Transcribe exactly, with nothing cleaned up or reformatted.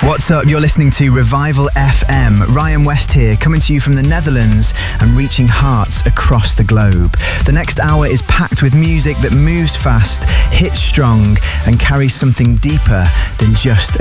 What's up? You're listening to Revival F M. Ryan West here, coming to you from the Netherlands and reaching hearts across the globe. The next hour is packed with music that moves fast, hits strong, and carries something deeper than just